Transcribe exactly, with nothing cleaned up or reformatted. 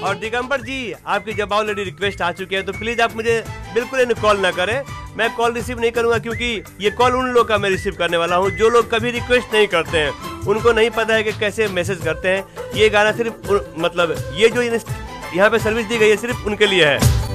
और दिगंबर जी, आपकी जब ऑलरेडी रिक्वेस्ट आ चुकी है तो प्लीज आप मुझे बिल्कुल इन्हें कॉल ना करें। मैं कॉल रिसीव नहीं करूंगा, क्योंकि ये कॉल उन लोगों का मैं रिसीव करने वाला हूं जो लोग कभी रिक्वेस्ट नहीं करते हैं। उनको नहीं पता है कि कैसे मैसेज करते हैं। ये गाना सिर्फ मतलब ये जो यहाँ पे सर्विस दी गई है सिर्फ उनके लिए है।